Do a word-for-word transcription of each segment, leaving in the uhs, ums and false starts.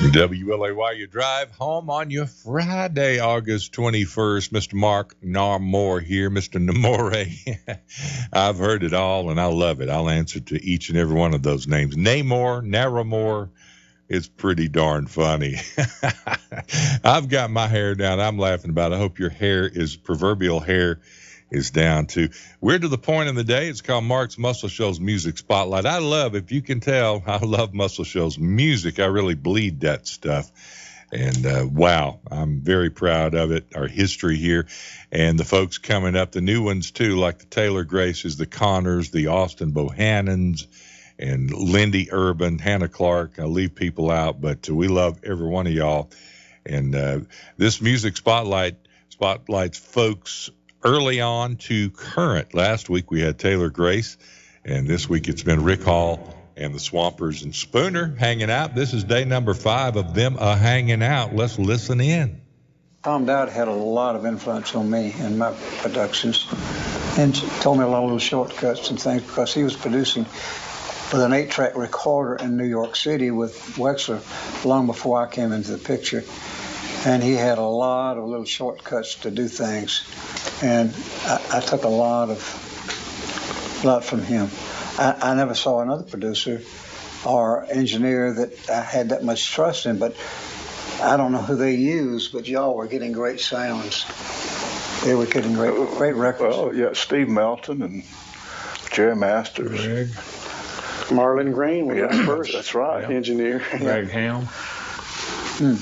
W L A Y, you drive home on your Friday, August twenty-first. Mister Mark Narmore here, Mister Namore. I've heard it all, and I love it. I'll answer to each and every one of those names. Namor, Naramore, it's pretty darn funny. I've got my hair down. I'm laughing about it. I hope your hair is, proverbial hair is down too. We're to the point in the day. It's called Mark's Muscle Shoals Music Spotlight. I love, if you can tell, I love Muscle Shoals music. I really bleed that stuff. And uh, wow, I'm very proud of it, our history here. And the folks coming up, the new ones too, like the Taylor Graces, the Connors, the Austin Bohannons, and Lindy Urban, Hannah Clark. I leave people out, but uh, we love every one of y'all. And uh, this music spotlight spotlights folks early on to current. Last week we had Taylor Grace, and this week it's been Rick Hall and the Swampers and Spooner hanging out. This is day number five of them uh, hanging out. Let's listen in. Tom Dowd had a lot of influence on me in my productions and told me a lot of little shortcuts and things because he was producing with an eight-track recorder in New York City with Wexler long before I came into the picture. And he had a lot of little shortcuts to do things. And I, I took a lot of, lot from him. I, I never saw another producer or engineer that I had that much trust in, but I don't know who they used, but y'all were getting great sounds. They were getting great, great records. Well, yeah, Steve Melton and Jerry Masters. Greg. Marlon Green was Yeah, our first that's right. engineer. Greg Helm. Hmm.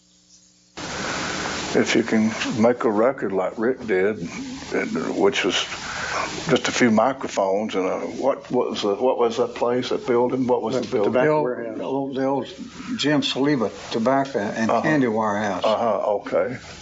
If you can make a record like Rick did, and, which was just a few microphones and a, what, what was the, what was that place, that building? What was the, The building? The tobacco old, warehouse. the old, the old Jim Saliba tobacco and Uh-huh. candy warehouse. Uh huh. Okay.